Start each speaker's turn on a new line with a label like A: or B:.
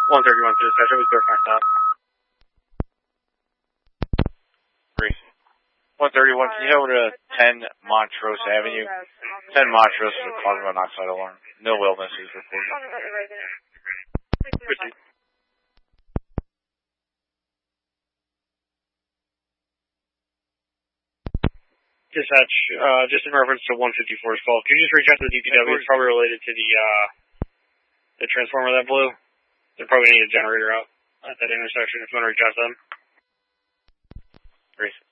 A: 131 to dispatch. I'll be clear for my stop.
B: 131, can you head over to 10 Montrose Avenue? 10 Montrose is a carbon monoxide alarm. No illness is reported.
A: Dispatch, just in reference to 154's call, can you just reach out to the DPW? It's probably related to the transformer that blew. They probably need a generator out at that intersection if you want to reach out to them.
B: Great.